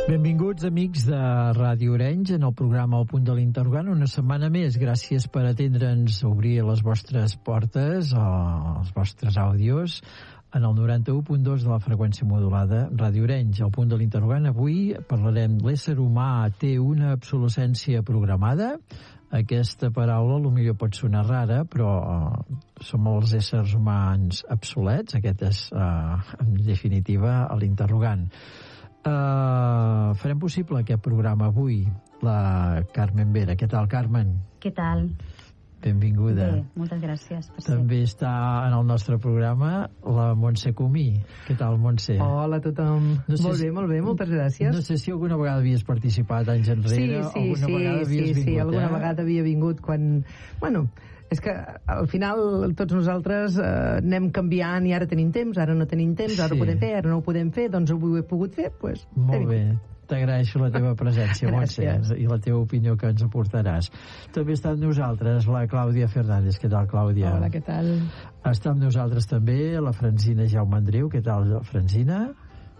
Benvinguts, amics de Ràdio Arenys, en el programa El Punt de l'Interrogant. Una setmana més. Gràcies per atendre'ns, obrir les vostres portes o els vostres àudios en el 91.2 de la freqüència modulada Ràdio Arenys. El Punt de l'Interrogant. Avui parlarem l'ésser humà té una obsolescència programada. Aquesta paraula potser pot sonar rara, però som els éssers humans obsolets. Aquest és, en definitiva, l'interrogant. Farem possible aquest programa avui la Carmen Vera. Què tal, Carmen? Què tal? Benvinguda. Bé, moltes gràcies per També està en el nostre programa la Montse Comí. Què tal, Montse? Hola a tothom. Molt bé, moltes gràcies. No sé si alguna vegada havies participat anys enrere. Sí, alguna vegada havia vingut quan... Bueno, és que al final tots nosaltres anem canviant i ara tenim temps, ara no tenim temps, ara ho podem fer, ara no ho podem fer, doncs avui ho he pogut fer, doncs... Molt bé. T'agraeixo la teva presència, Montse, i la teva opinió que ens aportaràs. També està amb nosaltres la Clàudia Fernández. Què tal, Clàudia? Hola, què tal? Està amb nosaltres també la Francina Jaume Andreu. Què tal, Francina?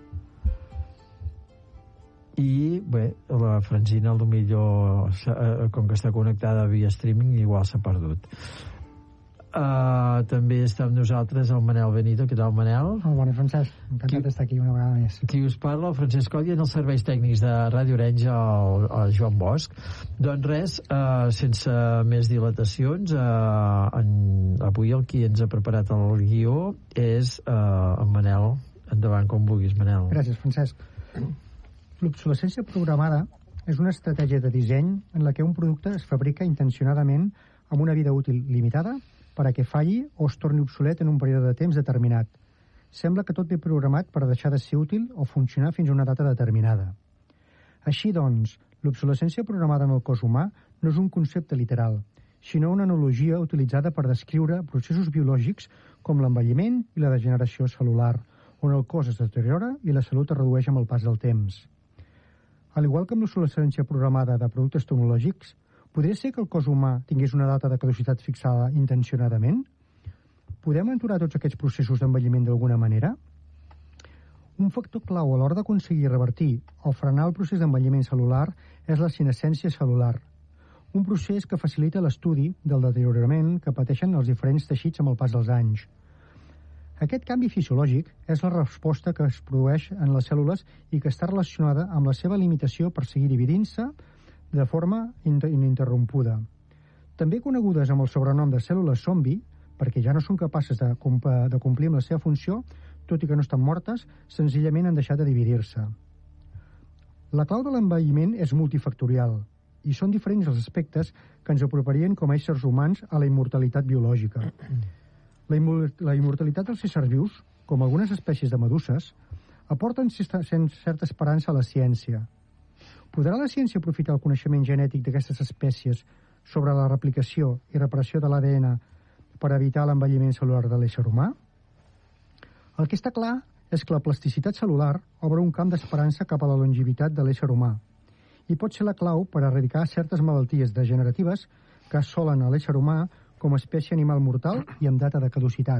I, bé, la Francina, potser, com que està connectada via streaming, igual s'ha perdut. També està amb nosaltres el Manel Benito. Què tal, Manel? Bona, Francesc. Encantat d'estar aquí una vegada més. Qui us parla, el Francesc Coll, i en els serveis tècnics de Ràdio Arenys, el Joan Bosch. Doncs res, sense més dilatacions, avui el qui ens ha preparat el guió és en Manel. Endavant, com vulguis, Manel. Gràcies, Francesc. L'obsolescència programada és una estratègia de disseny en la que un producte es fabrica intencionadament amb una vida útil limitada per a que falli o es torni obsolet en un període de temps determinat. Sembla que tot ve programat per deixar de ser útil o funcionar fins a una data determinada. Així doncs, l'obsolescència programada en el cos humà no és un concepte literal, sinó una analogia utilitzada per descriure processos biològics com l'envelliment i la degeneració cel·lular, on el cos es deteriora i la salut es redueix amb el pas del temps. Al igual que amb l'obsolescència programada de productes tecnològics, podria ser que el cos humà tingués una data de caducitat fixada intencionadament? Podem aturar tots aquests processos d'envelliment d'alguna manera? Un factor clau a l'hora d'aconseguir revertir o frenar el procés d'envelliment cel·lular és la senescència cel·lular, un procés que facilita l'estudi del deteriorament que pateixen els diferents teixits amb el pas dels anys. Aquest canvi fisiològic és la resposta que es produeix en les cèl·lules i que està relacionada amb la seva limitació per seguir dividint-se de forma ininterrompuda. També conegudes amb el sobrenom de cèl·lules zombi, perquè ja no són capaces de complir amb la seva funció, tot i que no estan mortes, senzillament han deixat de dividir-se. La clau de l'envelliment és multifactorial, i són diferents els aspectes que ens aproparien com a éssers humans a la immortalitat biològica. La immortalitat dels éssers vius, com algunes espècies de meduses, aporten certa esperança a la ciència. Podrà la ciència aprofitar el coneixement genètic d'aquestes espècies sobre la replicació i reparació de l'ADN per evitar l'envelliment cel·lular de l'ésser humà? El que està clar és que la plasticitat cel·lular obre un camp d'esperança cap a la longevitat de l'ésser humà i pot ser la clau per erradicar certes malalties degeneratives que assolen a l'ésser humà com a espècie animal mortal i amb data de caducitat.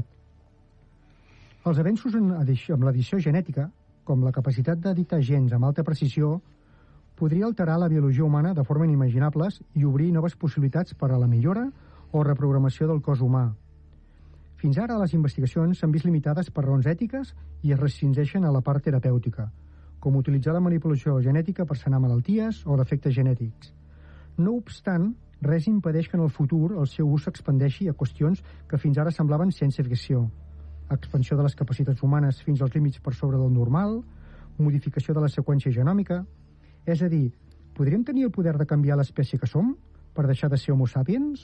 Els avenços amb l'edició genètica, com la capacitat d'editar gens amb alta precisió, podria alterar la biologia humana de forma inimaginables i obrir noves possibilitats per a la millora o reprogramació del cos humà. Fins ara les investigacions s'han vist limitades per raons ètiques i es restringeixen a la part terapèutica, com utilitzar la manipulació genètica per sanar malalties o defectes genètics. No obstant, res impedeix que en el futur el seu ús s'expandeixi a qüestions que fins ara semblaven ciència-ficció. Expansió de les capacitats humanes fins als límits per sobre del normal, modificació de la seqüència genòmica... És a dir, podríem tenir el poder de canviar l'espècie que som per deixar de ser homo sapiens?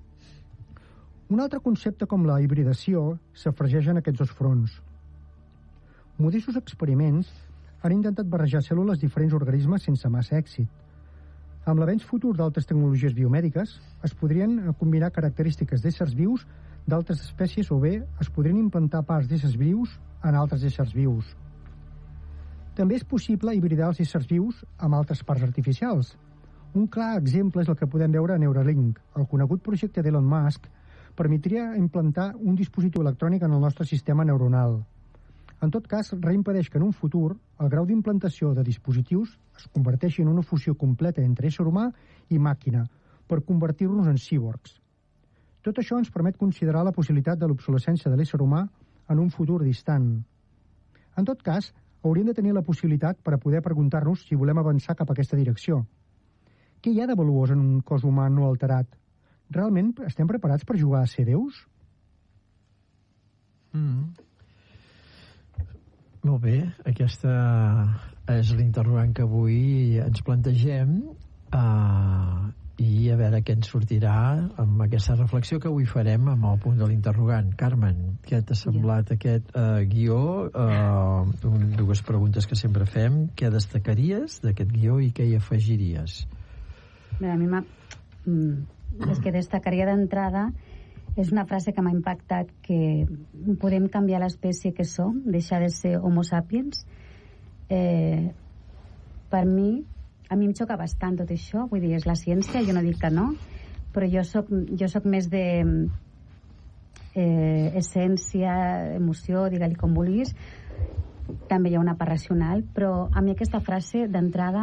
Un altre concepte com la hibridació s'afregeix en aquests dos fronts. Modestos experiments han intentat barrejar cèl·lules diferents organismes sense massa èxit. Amb l'avenç futur d'altres tecnologies biomèdiques es podrien combinar característiques d'éssers vius d'altres espècies o bé es podrien implantar parts d'éssers vius en altres éssers vius. També és possible hibridar els éssers vius amb altres parts artificials. Un clar exemple és el que podem veure a Neuralink. El conegut projecte d'Elon Musk permetria implantar un dispositiu electrònic en el nostre sistema neuronal. En tot cas, reimpedeix que en un futur el grau d'implantació de dispositius es converteixi en una fusió completa entre ésser humà i màquina per convertir-nos en cíborgs. Tot això ens permet considerar la possibilitat de l'obsolescència de l'ésser humà en un futur distant. En tot cas, hauríem de tenir la possibilitat per a poder preguntar-nos si volem avançar cap a aquesta direcció. Què hi ha de valuós en un cos humà no alterat? Realment estem preparats per jugar a ser déus? Molt bé, aquesta és l'interrogant que avui ens plantegem i a veure què ens sortirà amb aquesta reflexió que avui farem amb el punt de l'interrogant. Carmen, què t'ha semblat aquest guió? Dues preguntes que sempre fem. Què destacaries d'aquest guió i què hi afegiries? Bé, a mi és que destacaria d'entrada és una frase que m'ha impactat, que podem canviar l'espècie que som, deixar de ser homo sapiens. Per mi, a mi em xoca bastant tot això, vull dir, és la ciència, jo no dic que no, però jo soc més de essència, emoció, digue-li com vulguis. També hi ha una part racional, però a mi aquesta frase d'entrada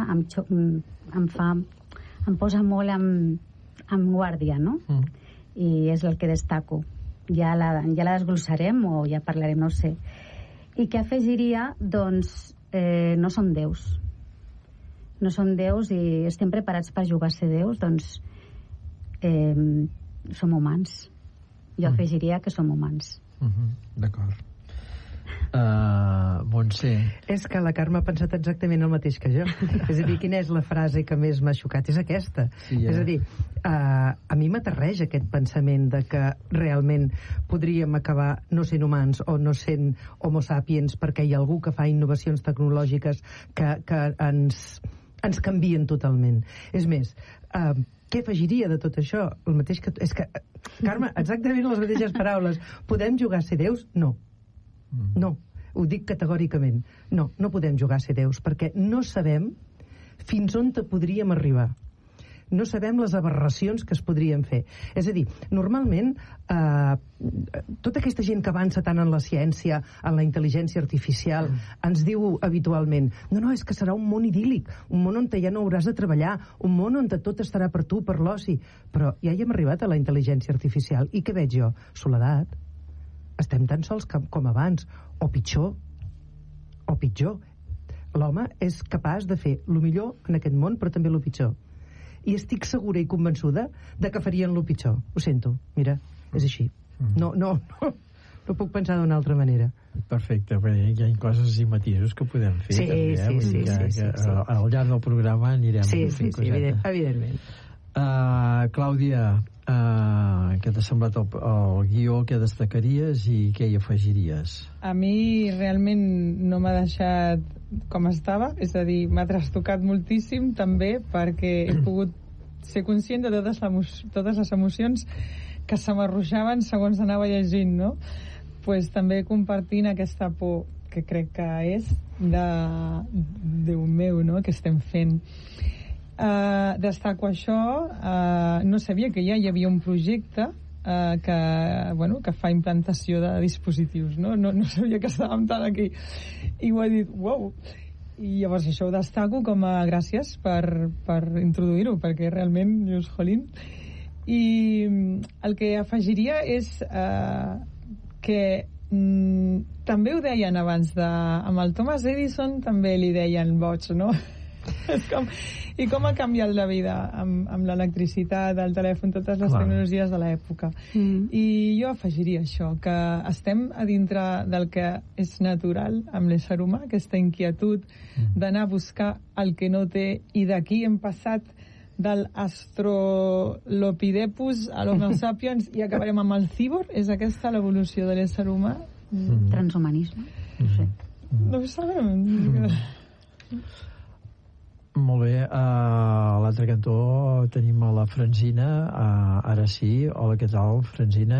em posa molt en guàrdia, no? I és el que destaco. Ja la desglossarem o ja parlarem, no ho sé. I què afegiria? Doncs no som déus. No som déus i estem preparats per jugar a ser déus, doncs som humans. Jo afegiria que som humans. D'acord. Montse. És que la Carme ha pensat exactament el mateix que jo. És a dir, quina és la frase que més m'ha xocat? És aquesta. Sí, és a dir, a mi m'aterreix aquest pensament de que realment podríem acabar no sent humans o no sent homo sapiens perquè hi ha algú que fa innovacions tecnològiques que ens canvien totalment. És més, què afegiria de tot això? El mateix que... És que, Carme, exactament les mateixes paraules. Podem jugar a ser déus? No. No, ho dic categòricament. No, no podem jugar a ser déus, perquè no sabem fins on te podríem arribar. No sabem les aberracions que es podrien fer. És a dir, normalment tota aquesta gent que avança tant en la ciència, en la intel·ligència artificial, ens diu habitualment, no, és que serà un món idíl·lic, un món on ja no hauràs de treballar, un món on tot estarà per tu, per l'oci. Però ja hi hem arribat a la intel·ligència artificial. I què veig jo? Soledat. Estem tan sols com abans, o pitjor. L'home és capaç de fer el millor en aquest món, però també el pitjor. I estic segura i convençuda de que farien el pitjor. Ho sento, mira, és així. No puc pensar d'una altra manera. Perfecte, bé, hi ha coses i matisos que podem fer. Sí. Al llarg del programa anirem fent cosetes. Evidentment. Clàudia, què t'ha semblat el guió, què destacaries i què hi afegiries? A mi realment no m'ha deixat com estava, és a dir, m'ha trastocat moltíssim també perquè he pogut ser conscient de totes les emocions que se m'arrojaven segons anava llegint, no? Pues també compartint aquesta por que crec que és de Déu meu, no?, que estem fent. Destaco això, no sabia que ja hi havia un projecte que fa implantació de dispositius, no sabia que estàvem tant aquí, i ho he dit, uau, i llavors això ho destaco com a gràcies per introduir-ho, perquè realment dius, jolín. I el que afegiria és que també ho deien abans amb el Thomas Edison també li deien boig, no? I com ha canviat la vida amb l'electricitat, el telèfon, totes les tecnologies de l'època. I jo afegiria això, que estem a dintre del que és natural amb l'ésser humà, aquesta inquietud d'anar a buscar el que no té, i d'aquí hem passat del Australopithecus a l'Homo sapiens i acabarem amb el cíborg. És aquesta l'evolució de l'ésser humà? Transhumanisme? No sé. No ho sabem. Molt bé, a l'altre cantó tenim a la Francina. Ara sí, hola, què tal, Francina?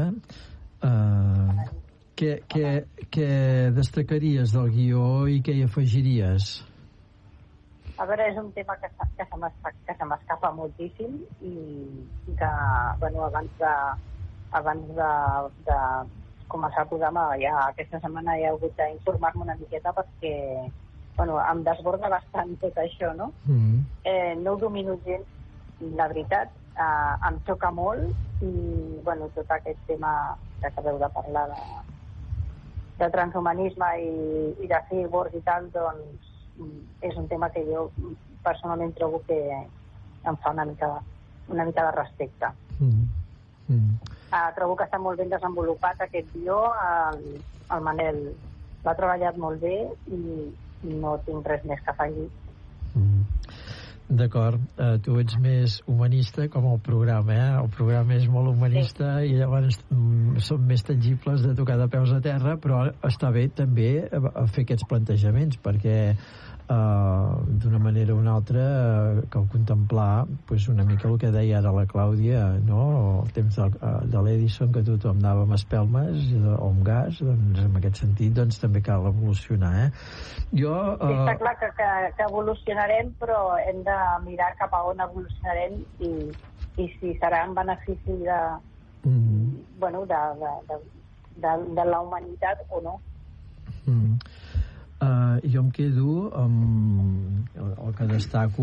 Què destacaries del guió i què hi afegiries? A veure, és un tema que se m'escapa moltíssim i que, bueno, abans de començar el programa, ja aquesta setmana he hagut d'informar-me una miqueta perquè em desborda bastant tot això, no? No ho domino gens, la veritat, em xoca molt i, tot aquest tema que acabeu de parlar de transhumanisme i de cyborg i tal, doncs és un tema que jo personalment trobo que em fa una mica de respecte. Trobo que està molt ben desenvolupat aquest guió, el Manel l'ha treballat molt bé i no tinc res més que afegir. D'acord, tu ets més humanista com el programa, el programa és molt humanista, sí. I llavors són més tangibles de tocar de peus a terra, però està bé també fer aquests plantejaments, perquè d'una manera o una altra cal contemplar una mica el que deia ara la Clàudia, no? El temps de l'Edison, que tothom anava amb espelmes o amb gas, doncs en aquest sentit doncs també cal evolucionar, Jo... Està clar que evolucionarem, però hem de mirar cap a on evolucionarem i si serà en benefici de la humanitat o no. Jo em quedo amb el que destaco,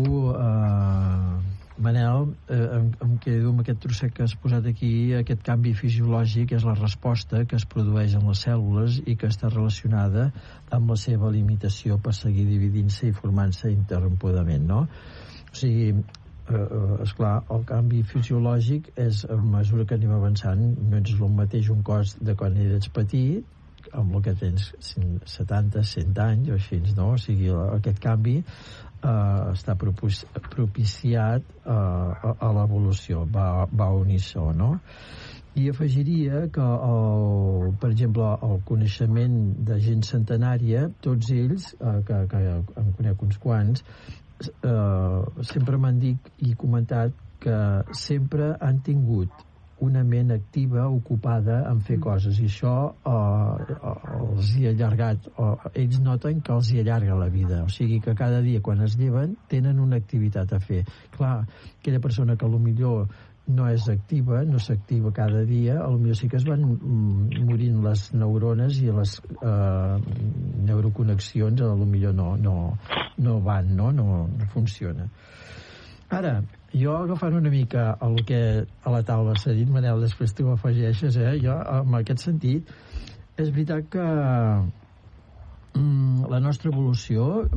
Manel, em quedo amb aquest trosset que has posat aquí, aquest canvi fisiològic és la resposta que es produeix en les cèl·lules i que està relacionada amb la seva limitació per seguir dividint-se i formant-se interrompudament, no? O sigui, esclar, el canvi fisiològic és, a mesura que anem avançant, no ets el mateix un cos de quan eres petit amb el que tens 70, 100 anys o així, no? O sigui, aquest canvi està propiciat a l'evolució, va unísó, no? I afegiria que, per exemple, el coneixement de gent centenària, tots ells, que en conec uns quants, sempre m'han dit i comentat que sempre han tingut una ment activa, ocupada en fer coses, i això els hi ha allargat, ells noten que els hi allarga la vida, o sigui que cada dia quan es lleven tenen una activitat a fer. Clar, aquella persona que millor no és activa, no s'activa cada dia, potser sí que es van morint les neurones i les neuroconnexions, potser no van, no funciona. Ara, jo agafant una mica el que a la taula s'ha dit, Manel, després tu afegeixes, jo en aquest sentit és veritat que la nostra evolució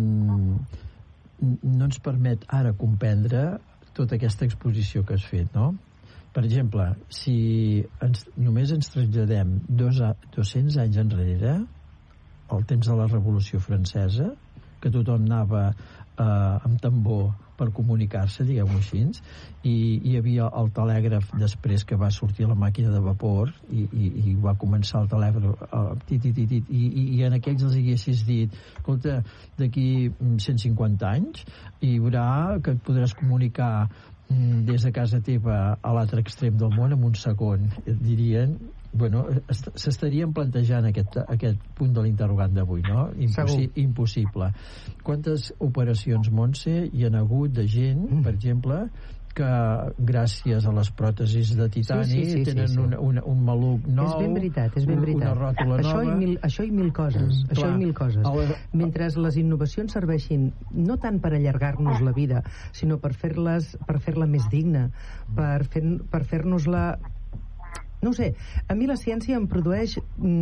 no ens permet ara comprendre tota aquesta exposició que has fet, no? Per exemple, si només ens traslladem 200 anys enrere, al temps de la Revolució Francesa, que tothom anava amb tambor per comunicar-se, diguem-ho així, i hi havia el telègraf després que va sortir la màquina de vapor i va començar el telègraf i en aquells els haguessis dit, escolta, d'aquí 150 anys i veurà que et podràs comunicar des de casa teva a l'altre extrem del món en un segon. Et dirien, s'estarien plantejant aquest punt de l'interrogant d'avui, no? Impossible. Quantes operacions, Montse, hi ha hagut de gent, per exemple, que gràcies a les pròtesis de titani tenen un maluc nou, és ben veritat. Una ròtula nova. Això i mil coses. Mentre les innovacions serveixin no tant per allargar-nos la vida, sinó per fer-la més digna, per fer-nos-la... No ho sé, a mi la ciència em produeix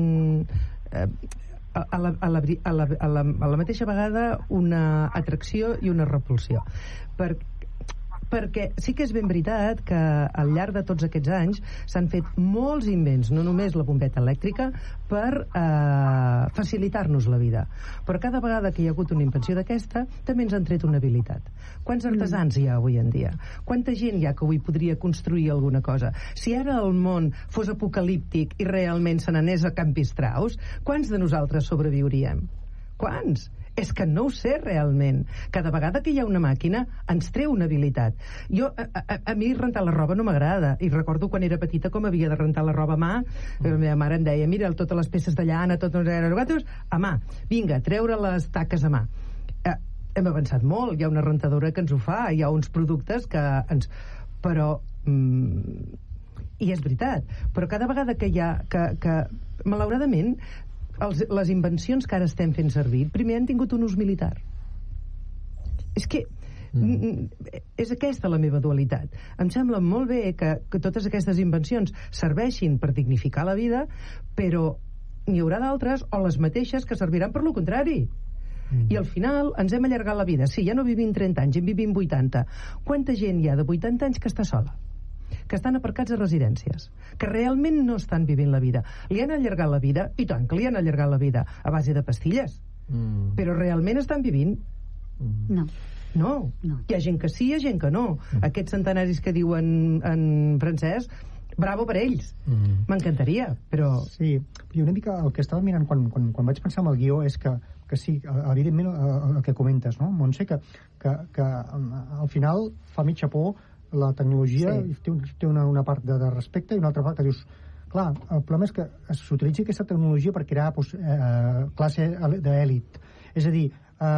a la mateixa vegada una atracció i una repulsió. Perquè sí que és ben veritat que al llarg de tots aquests anys s'han fet molts invents, no només la bombeta elèctrica, per facilitar-nos la vida. Però cada vegada que hi ha hagut una invenció d'aquesta, també ens han tret una habilitat. Quants artesans hi ha avui en dia? Quanta gent hi ha que avui podria construir alguna cosa? Si ara el món fos apocalíptic i realment se n'anés a Campistraus, quants de nosaltres sobreviuríem? Quants? És que no ho sé realment. Cada vegada que hi ha una màquina ens treu una habilitat. A mi rentar la roba no m'agrada, i recordo quan era petita com havia de rentar la roba a mà. La meva mare em deia, mira, totes les peces de llana, totes les a mà, vinga, treure les taques a mà. Hem avançat molt, hi ha una rentadora que ens ho fa, hi ha uns productes que ens... Però I és veritat, però cada vegada que hi ha... que malauradament, les invencions que ara estem fent servir, primer han tingut un ús militar. És que és aquesta la meva dualitat. Em sembla molt bé que totes aquestes invencions serveixin per dignificar la vida, però n'hi haurà d'altres, o les mateixes, que serviran per lo contrari. I al final ens hem allargat la vida. Sí, ja no vivim 30 anys, en vivim 80. Quanta gent hi ha de 80 anys que està sola? Que estan aparcats a residències, que realment no estan vivint la vida. Li han allargat la vida, i tant que li han allargat la vida, a base de pastilles. Però realment estan vivint? No. Hi ha gent que sí, hi ha gent que no. Aquests centenaris que diuen en francès, bravo per ells. M'encantaria, però... Sí, i una mica el que estava mirant quan vaig pensar en el guió és que sí, evidentment el que comentes, no, Montse, que al final fa mitja por la tecnologia, té una part de respecte i una altra part que dius, clar, el problema és que s'utilitzi aquesta tecnologia per crear classe d'èlit. És a dir,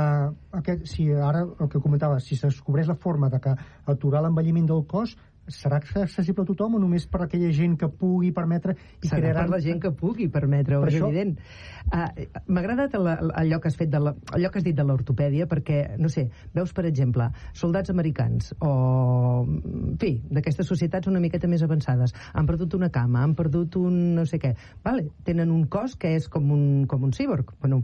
si ara el que comentava, si es descobreix la forma de que aturar l'envelliment del cos, serà accessible a tothom o només per aquella gent que pugui permetre i serà per la gent que pugui permetre-ho, és evident. M'ha agradat allò que has fet allò que has dit de l'ortopèdia, perquè, no sé, veus, per exemple, soldats americans o, en fi, d'aquestes societats una miqueta més avançades, han perdut una cama, han perdut un no sé què, tenen un cos que és com un cíborg. Bueno,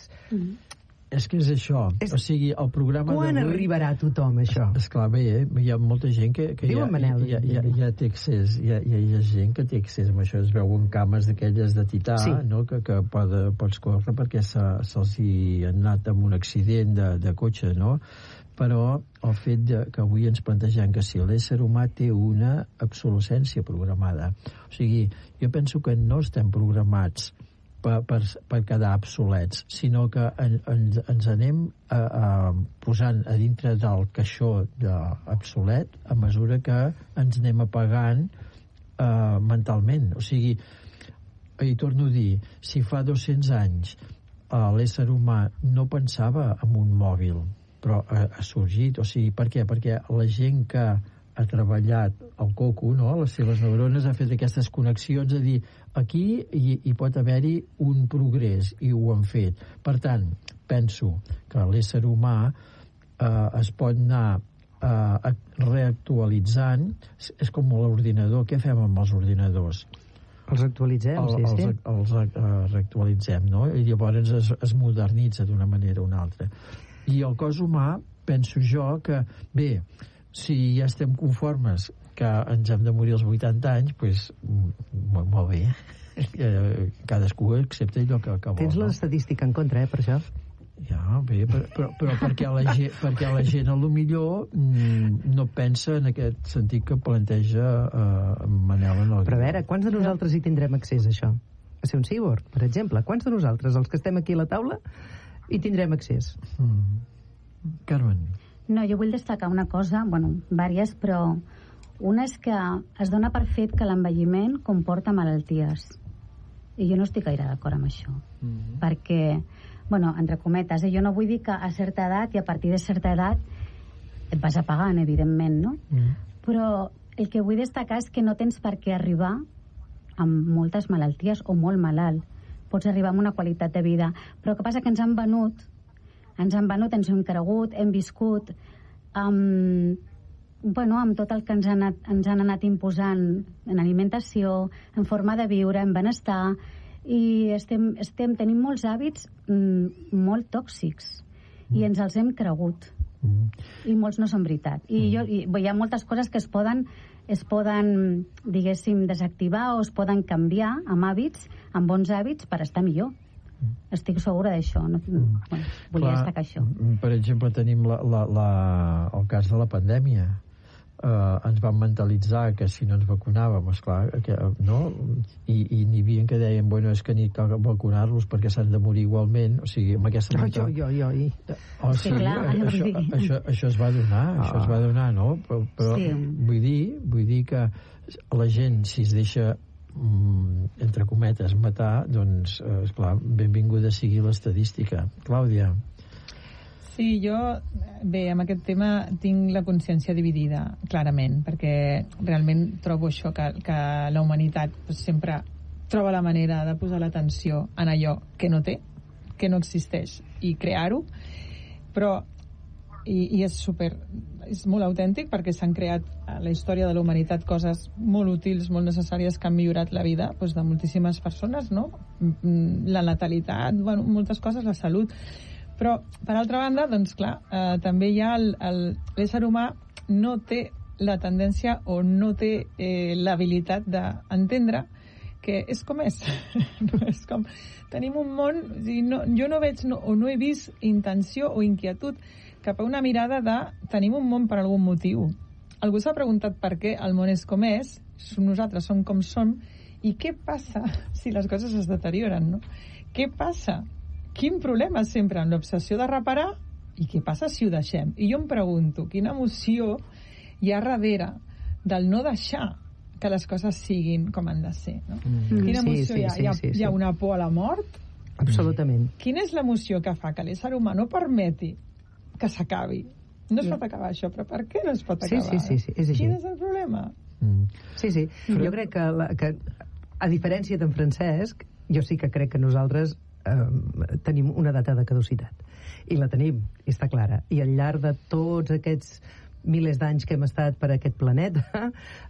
és que és això, o sigui, el programa d'avui... Quan arribarà a tothom, això? Esclar, bé, hi ha molta gent que ja té accés, hi ha gent que té accés amb això, es veuen cames d'aquelles de tità, no?, que pots córrer perquè se'ls hi ha anat amb un accident de cotxe, no?, però el fet que avui ens plantegem que si l'ésser humà té una obsolescència programada, o sigui, jo penso que no estem programats per quedar obsolets, sinó que ens anem posant a dintre del caixó d'obsolet a mesura que ens anem apagant mentalment. O sigui, i torno a dir, si fa 200 anys l'ésser humà no pensava en un mòbil, però ha sorgit, o sigui, per què? Perquè la gent que ha treballat el coco, no?, les seves neurones, ha fet aquestes connexions, a dir, aquí hi pot haver-hi un progrés, i ho han fet. Per tant, penso que l'ésser humà es pot anar reactualitzant. És com l'ordinador. Què fem amb els ordinadors? Els actualitzem, els reactualitzem, no? I llavors es modernitza d'una manera o una altra. I el cos humà, penso jo que, bé, si ja estem conformes que ens hem de morir als 80 anys, doncs molt bé. Cadascú accepta allò que vol. Tens l'estadística en contra, per això? Ja, bé, però perquè la gent a lo millor no pensa en aquest sentit que planteja Manel en el... Però a veure, quants de nosaltres hi tindrem accés a això? A ser un cíborg, per exemple. Quants de nosaltres, els que estem aquí a la taula, hi tindrem accés? Carmen. No, jo vull destacar una cosa, vàries, però una és que es dona per fet que l'envelliment comporta malalties. I jo no estic gaire d'acord amb això. Perquè, entre cometes, jo no vull dir que a certa edat i a partir de certa edat et vas apagant, evidentment, no? Però el que vull destacar és que no tens per què arribar amb moltes malalties o molt malalt. Pots arribar amb una qualitat de vida. Però el que passa que ens han venut, ens hem cregut, hem viscut amb tot el que ens han anat imposant en alimentació, en forma de viure, en benestar, i tenim molts hàbits molt tòxics i ens els hem cregut i molts no són veritat, i hi ha moltes coses que es poden diguéssim desactivar o es poden canviar amb hàbits, amb bons hàbits, per estar millor. Estic segura d'això. Volia destacar això. Per exemple, tenim el cas de la pandèmia. Ens van mentalitzar que si no ens vacunàvem, esclar, no? I n'hi havia que deien, és que ni cal vacunar-los perquè s'han de morir igualment. O sigui, amb aquesta això es va donar, no? Però vull dir que la gent, si es deixa entre cometes matar, doncs esclar, benvinguda sigui l'estadística. Clàudia. Sí, jo, bé, amb aquest tema tinc la consciència dividida, clarament, perquè realment trobo això, que la humanitat sempre troba la manera de posar l'atenció en allò que no té, que no existeix, i crear-ho, però i és molt autèntic perquè s'han creat a la història de la humanitat coses molt útils, molt necessàries, que han millorat la vida de moltíssimes persones, no? La natalitat, bueno, moltes coses, la salut. Però, per altra banda, doncs clar, també hi ha l'ésser humà no té la tendència o no té l'habilitat d'entendre que és com és. És com, tenim un món, jo no veig o no he vist intenció o inquietud cap a una mirada de tenim un món per algun motiu. Algú s'ha preguntat per què el món és com és, nosaltres som com som, i què passa si les coses es deterioren, no? Què passa? Quin problema sempre amb l'obsessió de reparar, i què passa si ho deixem? I jo em pregunto, quina emoció hi ha darrere del no deixar que les coses siguin com han de ser, no? Quina emoció hi ha? Hi ha una por a la mort? Absolutament. Quina és l'emoció que fa que l'ésser humà no permeti que s'acabi? No es pot acabar això, però per què no es pot acabar? Sí, és així. Quin és el problema? Sí. Jo crec que a diferència d'en Francesc, jo sí que crec que nosaltres tenim una data de caducitat. I la tenim, i està clara. I al llarg de tots aquests milers d'anys que hem estat per aquest planeta,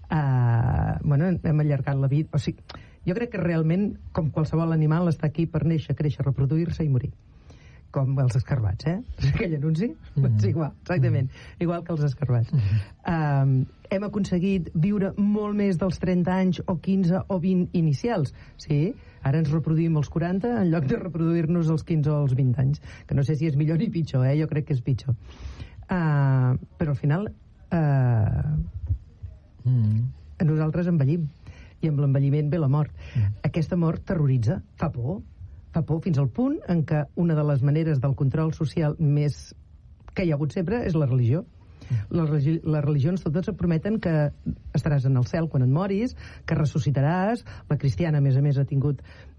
hem allargat la vida. O sigui, jo crec que realment, com qualsevol animal, està aquí per néixer, créixer, reproduir-se i morir. Com els escarbats, aquell anunci? Doncs igual, exactament. Igual que els escarbats. Hem aconseguit viure molt més dels 30 anys o 15 o 20 inicials. Sí, ara ens reproduïm als 40 en lloc de reproduir-nos als 15 o als 20 anys. Que no sé si és millor ni pitjor, jo crec que és pitjor. Però al final nosaltres envellim. I amb l'envelliment ve la mort. Aquesta mort terroritza, fa por fins al punt en què una de les maneres del control social més que hi ha hagut sempre és la religió. Les religions totes et prometen que estaràs en el cel quan et moris, que ressuscitaràs. La cristiana, a més, ha tingut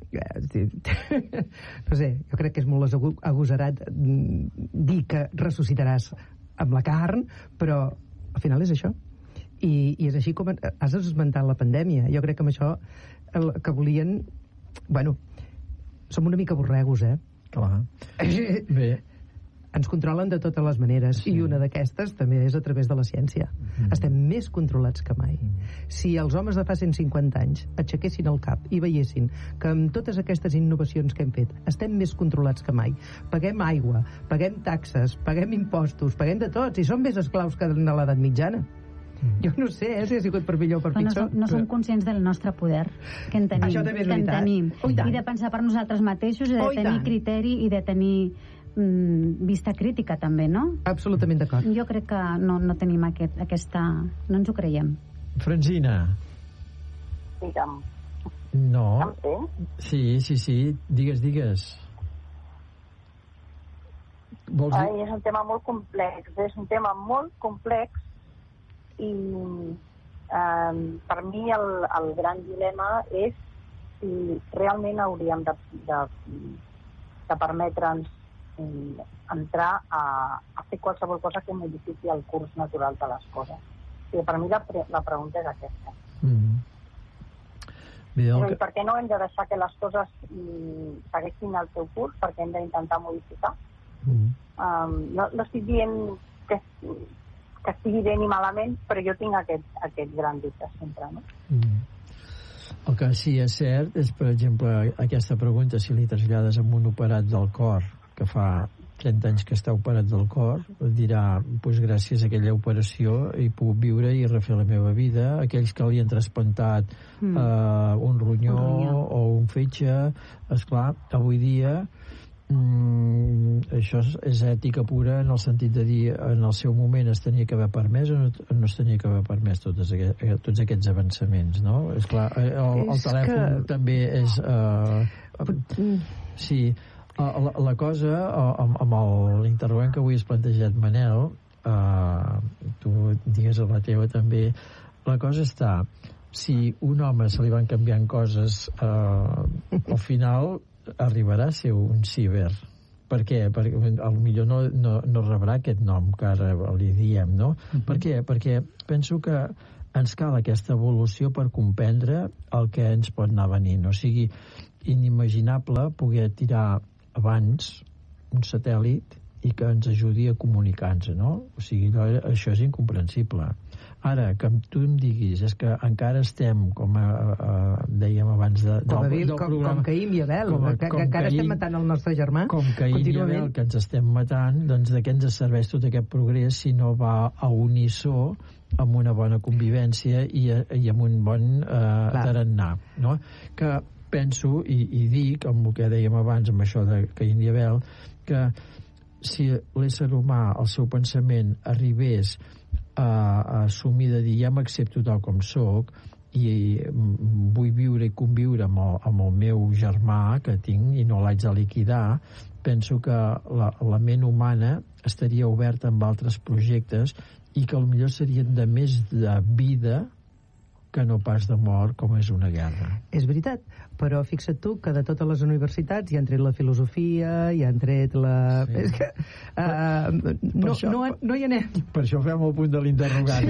no sé, jo crec que és molt agosarat dir que ressuscitaràs amb la carn, però al final és això. I és així com has esmentat la pandèmia. Jo crec que amb això el que volien, bueno, som una mica borregos, Clar. Bé. Ens controlen de totes les maneres, i una d'aquestes també és a través de la ciència. Estem més controlats que mai. Si els homes de fa 150 anys aixequessin el cap i veiessin que amb totes aquestes innovacions que hem fet estem més controlats que mai, paguem aigua, paguem taxes, paguem impostos, paguem de tots, i som més esclaus que en l'edat mitjana. Jo no sé si ha sigut per millor o per pitjor. No som conscients del nostre poder que en tenim. Això també és veritat. I de pensar per nosaltres mateixos, i de tenir criteri, i de tenir vista crítica també, no? Absolutament d'acord. Jo crec que no tenim aquesta... No ens ho creiem. Francina. Digue'm. No. Em sé? Sí. Digues. Vols dir? És un tema molt complex. És un tema molt complex i per mi el gran dilema és si realment hauríem de permetre'ns entrar a fer qualsevol cosa que modifiqui el curs natural de les coses. I per mi la pregunta és aquesta. I per què no hem de deixar que les coses segueixin el seu curs? Per què hem d'intentar modificar? No estic dient que estigui bé ni malament, però jo tinc aquest gran dubte sempre, no? El que sí és cert és, per exemple, aquesta pregunta, si li trasllades amb un operat del cor que fa 30 anys que està operat del cor, dirà, doncs gràcies a aquella operació he pogut viure i refer la meva vida. Aquells que li han trasplantat un ronyó o un fetge, esclar, avui dia això és ètica pura, en el sentit de dir en el seu moment es tenia que haver permès o no es tenia que haver permès tots aquests avançaments, no? És clar, el telèfon també és sí, la cosa amb l'interrogant que avui has plantejat, Manel, tu digues a la teva també, la cosa està, si un home se li van canviant coses al final arribarà a ser un ciber, Per què? Perquè potser no rebrà aquest nom que ara li diem, no? Per què? Perquè penso que ens cal aquesta evolució per comprendre el que ens pot anar venint. O sigui, inimaginable poder tirar abans un satèl·lit i que ens ajudi a comunicar-nos, no? O sigui, això és incomprensible. Ara, que tu em diguis, és que encara estem, com dèiem abans com Caïn i Abel, que encara estem matant el nostre germà. Com Caïn i Abel, que ens estem matant, doncs de què ens serveix tot aquest progrés si no va a unisó amb una bona convivència i amb un bon tarannà, no? Que penso i dic, amb el que dèiem abans, amb això de Caïn i Abel, que si l'ésser humà, el seu pensament, arribés a assumir de dir ja m'accepto tal com soc i vull viure i conviure amb el meu germà que tinc i no l'haig de liquidar, penso que la ment humana estaria oberta amb altres projectes i que potser serien de més de vida que no pas de mort com és una guerra. És veritat, però fixa't tu que de totes les universitats hi han tret la filosofia, hi han tret la... Sí. És que no hi anem. Per això fem el punt de l'interrogant.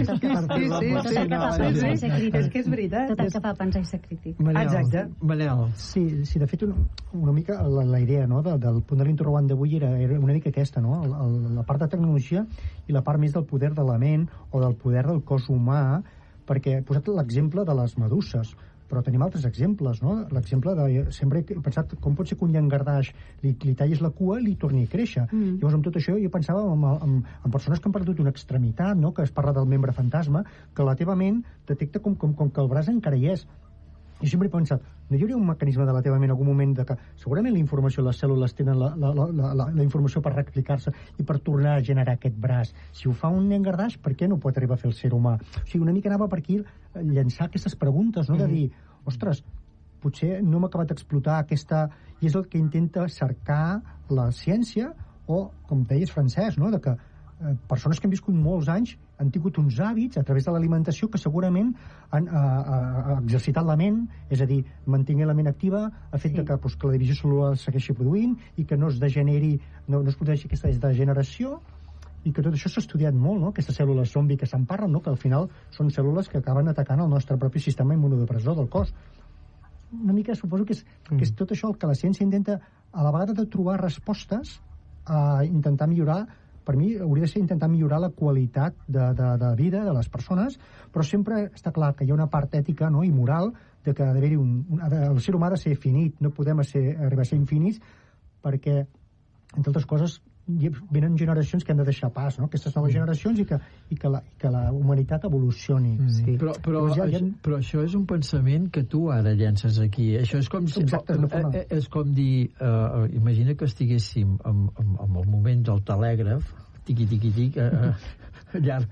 Sí. És que és veritat. Tot el que fa pensar i ser crític. Exacte. Manel. Sí, de fet una mica la idea, no, del punt de l'interrogant d'avui era una mica aquesta, no? La part de tecnologia i la part més del poder de la ment o del poder del cos humà, perquè he posat l'exemple de les meduses, però tenim altres exemples, no? L'exemple de... Sempre he pensat com pot ser que un llangardaix li tallis la cua i li torni a créixer. Llavors, amb tot això, jo pensava en persones que han perdut una extremitat, no? Que es parla del membre fantasma, que la teva ment detecta com que el braç encara hi és. Jo sempre he pensat, no hi hauria un mecanisme de la teva ment en algun moment de que segurament la informació, les cèl·lules tenen la informació per reexplicar-se i per tornar a generar aquest braç. Si ho fa un llangardaix, per què no pot arribar a fer el ser humà? O sigui, una mica anava per aquí llançar aquestes preguntes, no? De dir, ostres, potser no m'ha acabat d'explotar aquesta... I és el que intenta cercar la ciència o, com deies, Francesc, no? De que persones que han viscut molts anys han tingut uns hàbits a través de l'alimentació que segurament han exercitat la ment, és a dir, mantenir la ment activa, ha fet que la divisió celular segueixi produint i que no es degeneri, no es produeixi aquesta degeneració, i que tot això s'ha estudiat molt, no? Aquestes cèl·lules zombi que se'n parlen, no? Que al final són cèl·lules que acaben atacant el nostre propi sistema immunodepressor del cos. Una mica suposo que és tot això el que la ciència intenta a la vegada de trobar respostes a intentar millorar. Per mi hauria de ser intentar millorar la qualitat de vida de les persones, però sempre està clar que hi ha una part ètica, no? I moral de que ha d'haver-hi el ser humà ha de ser finit, no podem arribar a ser infinits perquè, entre altres coses, venen generacions que han de deixar pas, no? Aquestes noves generacions i que la humanitat evolucioni. Sí. Però això és un pensament que tu ara llences aquí. Això és com, és com dir, imagina que estiguéssim en el moment del telègraf, tiqui-tiqui-tic, llarg,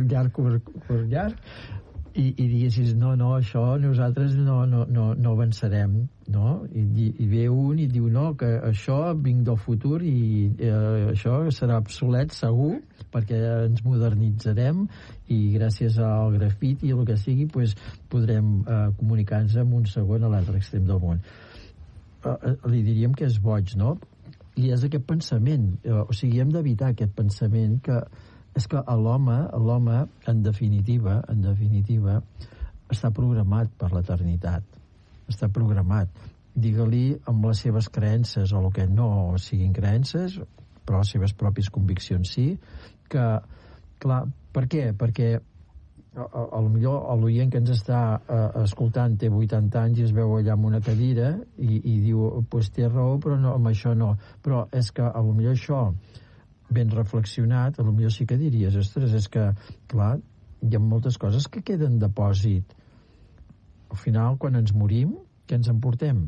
curt, llarg, i diguessis, no, això nosaltres no avançarem, no? I ve un i diu, no, que això vinc del futur i això serà obsolet segur, perquè ens modernitzarem i gràcies al grafit i el que sigui pues, podrem comunicar-nos en un segon a l'altre extrem del món. Li diríem que és boig, no? I és aquest pensament, o sigui, hem d'evitar aquest pensament que és que l'home, en definitiva, està programat per l'eternitat. Està programat. Digue-li amb les seves creences o el que no siguin creences, però les seves pròpies conviccions sí, que, clar, per què? Perquè potser l'oient que ens està escoltant té 80 anys i es veu allà en una cadira i diu, pues té raó, però no, amb això no. Però és que potser això ben reflexionat, potser sí que diries, ostres, és que, clar, hi ha moltes coses que queden de depòsit. Al final, quan ens morim, què ens emportem?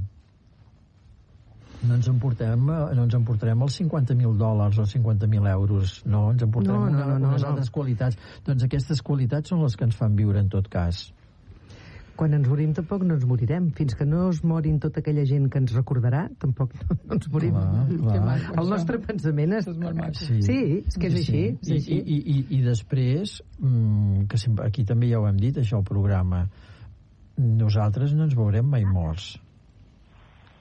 No ens emportarem els $50.000 o $50.000 euros, no, ens emportarem unes altres qualitats. Doncs aquestes qualitats són les que ens fan viure en tot cas. Quan ens morim tampoc no ens morirem. Fins que no es morin tota aquella gent que ens recordarà, tampoc no ens morim. Clar. El nostre pensament és... Sí, és que és així. I després, que aquí també ja ho hem dit, això al programa, nosaltres no ens veurem mai morts.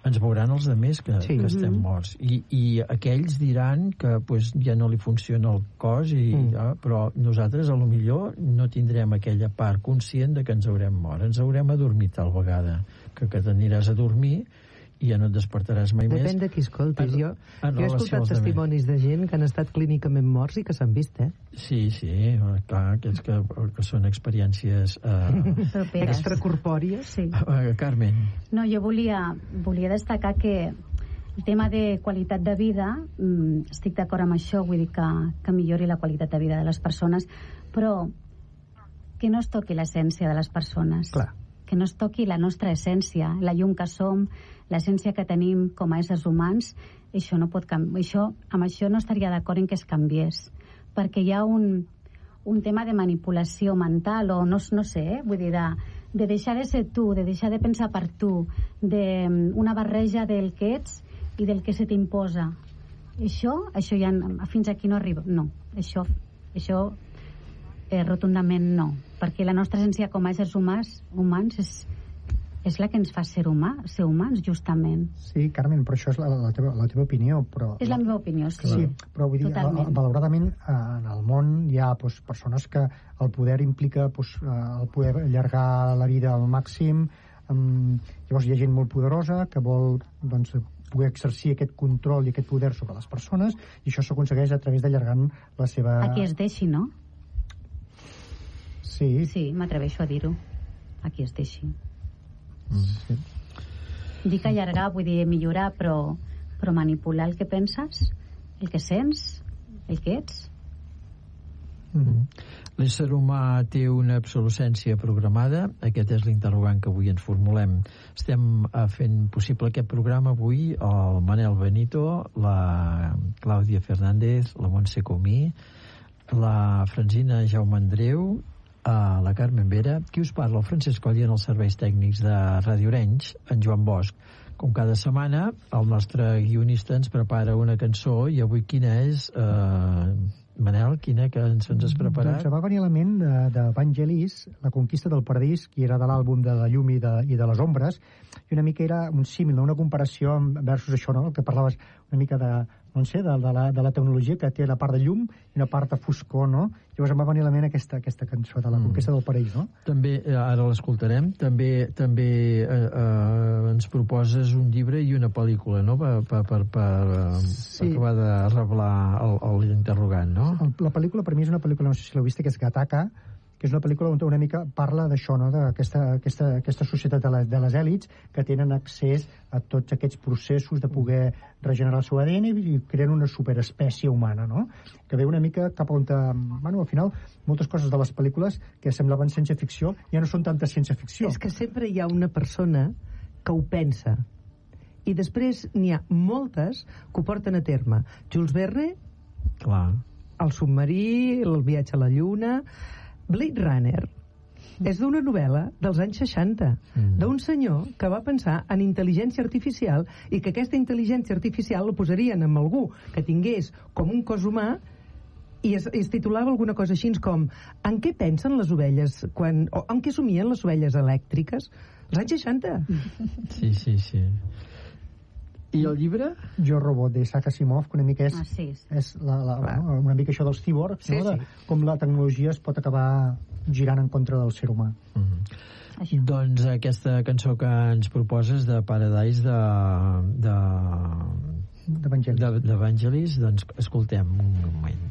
ens veuran els altres que estem morts. I aquells diran que ja no li funciona el cos, però nosaltres, a lo millor, no tindrem aquella part conscient de que ens haurem mort. Ens haurem adormit tal vegada, que t'aniràs a dormir i ja no et despertaràs mai més. Depèn de qui escoltis. Jo he escoltat testimonis de gent que han estat clínicament morts i que s'han vist, Sí, clar, aquells que són experiències extracorpòries. Sí. Carmen. No, jo volia destacar que el tema de qualitat de vida, estic d'acord amb això, vull dir que millori la qualitat de vida de les persones, però que no es toqui l'essència de les persones. Clar. Que no es toqui la nostra essència, la llum que som, l'essència que tenim com a éssers humans. Això no pot canviar. Amb això no estaria d'acord en que es canviés, perquè hi ha un tema de manipulació mental, o no sé, vull dir, de deixar de ser tu, de deixar de pensar per tu, d'una barreja del que ets i del que se t'imposa. Això ja fins aquí no arriba. No, això rotundament no, perquè la nostra essència com a éssers humans és la que ens fa ser humans, justament. Sí, Carmen, però això és la teva opinió. Però és la meva opinió, sí. Sí, però vull dir, malauradament, en el món hi ha persones que el poder implica el poder allargar la vida al màxim. Llavors hi ha gent molt poderosa que vol poder exercir aquest control i aquest poder sobre les persones, i això s'aconsegueix a través d'allargant la seva... A qui es deixi, no? Sí. Sí, m'atreveixo a dir-ho. A qui es deixi. Sí. Dic allargar, vull dir millorar, però manipular el que penses, el que sents, el que ets. L'ésser humà té una obsolescència programada. Aquest és l'interrogant que avui ens formulem. Estem fent possible aquest programa avui el Manel Benito, la Clàudia Fernández, la Montse Comí, la Francina Jaume Andreu, la Carmen Vera, qui us parla, el Francesc Coll, i en els serveis tècnics de Ràdio Arenys, en Joan Bosch. Com cada setmana, el nostre guionista ens prepara una cançó, i avui quina és, Manel, quina que ens has preparat? Doncs va venir a la ment de Vangelis, La conquista del paradís, que era de l'àlbum de la llum i de les ombres, i una mica era un símil, una comparació versus això, no? El que parlaves una mica de la tecnologia, que té la part de llum i una part de foscor, no? Llavors em va venir a la ment aquesta cançó de La conquista del paradís, no? També, ara l'escoltarem, també ens proposes un llibre i una pel·lícula, no?, per acabar de revelar l'interrogant, no? La pel·lícula, per mi, és una pel·lícula, no sé si l'heu vist, que és Gattaca, que és una pel·lícula on una mica parla d'això, no?, d'aquesta societat de les èlits que tenen accés a tots aquests processos de poder regenerar el seu ADN i creen una superespècie humana, no?, que ve una mica cap on... al final, moltes coses de les pel·lícules que semblaven ciència-ficció ja no són tanta ciència-ficció. És que sempre hi ha una persona que ho pensa, i després n'hi ha moltes que ho porten a terme. Jules Verne, clar, el submarí, el viatge a la lluna... Blade Runner és d'una novel·la dels anys 60, d'un senyor que va pensar en intel·ligència artificial i que aquesta intel·ligència artificial la posarien amb algú que tingués com un cos humà, i es titulava alguna cosa així com en què pensen les ovelles o en què somien les ovelles elèctriques? Els anys 60. Sí. I el llibre? Jo Robot, de Isaac Asimov, que una mica és una mica això dels cyborgs, no? De com la tecnologia es pot acabar girant en contra del ser humà. Doncs aquesta cançó que ens proposes de Paradise de Vangelis, doncs escoltem un moment.